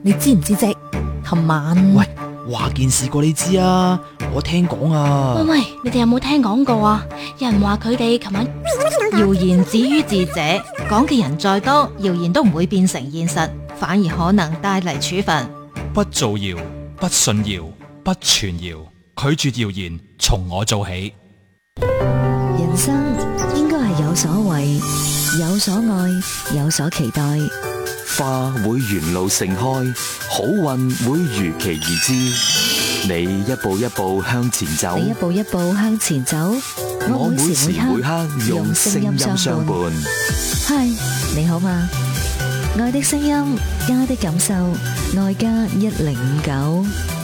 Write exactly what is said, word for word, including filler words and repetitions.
你知唔知啫？琴晚喂，話件事過你知啊，我聽講啊。 喂喂，你哋有冇聽講過啊？有人話佢哋琴晚謠言止於智者，講嘅人再多，謠言都唔會變成現實，反而可能帶嚟處分。 不造謠，不信謠，不傳謠，拒絕謠言，從我做起。 人生應該係有所為，有所愛，有所期待。 花會沿路盛開，好運會如期而至。你一步一步向前走， 你一步一步向前走， 我每時每刻用聲音相伴。 嗨，你好嗎？愛的聲音，家的感受，愛家一零五九。